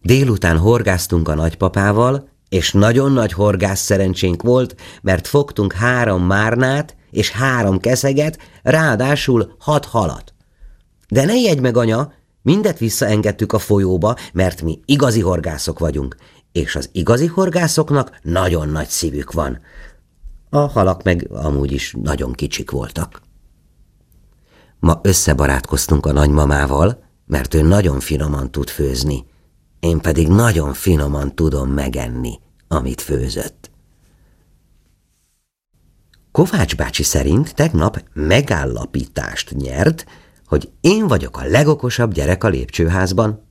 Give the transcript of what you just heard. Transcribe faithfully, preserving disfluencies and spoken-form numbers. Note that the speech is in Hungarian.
Délután horgásztunk a nagypapával, és nagyon nagy horgász szerencsénk volt, mert fogtunk három márnát és három keszeget, ráadásul hat halat. De ne ijedj meg, anya, mindet visszaengedtük a folyóba, mert mi igazi horgászok vagyunk, és az igazi horgászoknak nagyon nagy szívük van. A halak meg amúgy is nagyon kicsik voltak. Ma összebarátkoztunk a nagymamával, mert ő nagyon finoman tud főzni, én pedig nagyon finoman tudom megenni, amit főzött. Kovács bácsi szerint tegnap megállapítást nyert, hogy én vagyok a legokosabb gyerek a lépcsőházban.